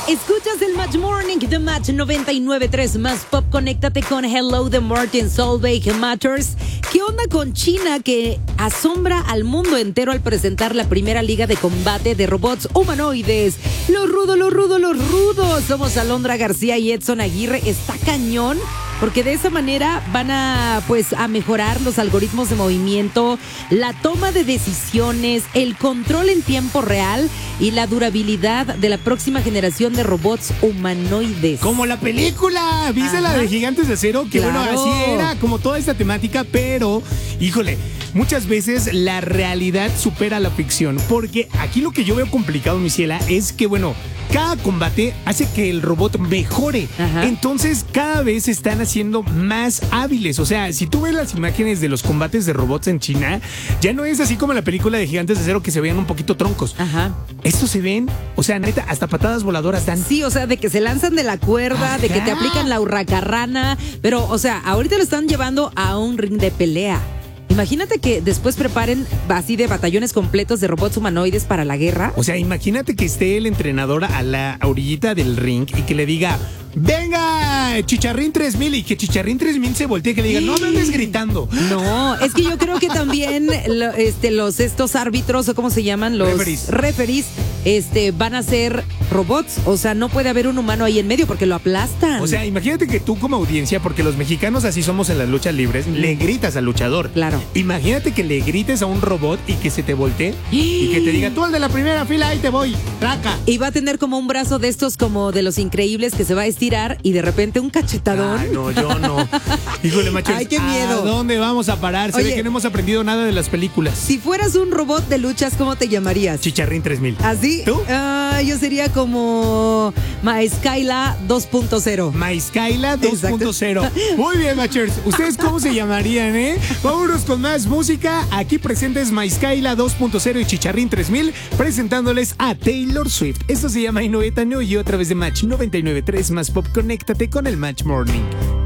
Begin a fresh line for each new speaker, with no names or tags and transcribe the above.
Escuchas el Match Morning de Match 99.3 más pop. Conéctate con Hello de Martin Solveig Matters. ¿Qué onda con China que asombra al mundo entero al presentar la primera liga de combate de robots humanoides? Los rudos. Somos Alondra García y Edson Aguirre. Está cañón. Porque de esa manera van a mejorar los algoritmos de movimiento, la toma de decisiones, el control en tiempo real y la durabilidad de la próxima generación de robots humanoides.
Como la película, ¿viste? La de Gigantes de Acero? Que
claro.
Bueno, así era, como toda esta temática, pero, híjole, muchas veces la realidad supera la ficción. Porque aquí lo que yo veo complicado, mi ciela, es que, bueno, cada combate hace que el robot mejore.
Ajá.
Entonces, cada vez se están haciendo más hábiles. O sea, si tú ves las imágenes de los combates de robots en China, ya no es así como la película de Gigantes de Acero que se veían un poquito troncos.
Ajá.
Estos se ven, o sea, neta, hasta patadas voladoras dan.
Sí, o sea, de que se lanzan de la cuerda,
Ajá.
de que te aplican la hurracarrana. Pero, o sea, ahorita lo están llevando a un ring de pelea. Imagínate que después preparen así de batallones completos de robots humanoides para la guerra.
O sea, imagínate que esté el entrenador a la orillita del ring y que le diga: ¡venga, Chicharrín 3000! Y que Chicharrín 3000 se voltee y que le diga: ¡no me andes gritando!
No, es que yo creo que también estos árbitros, o cómo se llaman, los referees, van a ser robots. O sea, no puede haber un humano ahí en medio porque lo aplastan.
O sea, imagínate que tú como audiencia, porque los mexicanos así somos en las luchas libres, le gritas al luchador.
Claro.
Imagínate que le grites a un robot y que se te voltee y que te diga: tú al de la primera fila, ahí te voy, traca.
Y va a tener como un brazo de estos como de los increíbles que se va a estirar y de repente un cachetadón.
Ay, no, yo no. Híjole, machos.
Ay, qué miedo.
¿A dónde vamos a parar? Se ve que no hemos aprendido nada de las películas.
Si fueras un robot de luchas, ¿cómo te llamarías?
Chicharrín 3000.
¿Así?
¿Tú?
Yo sería como Maescaila 2.0.
Maescaila 2.0. Muy bien, machers. ¿Ustedes cómo se llamarían, Vámonos con más música. Aquí presentes Maescaila 2.0 y Chicharrín 3000 presentándoles a Taylor Swift. Esto se llama Inoetano y otra vez de Match 99.3 más pop. Conéctate con el Match Morning.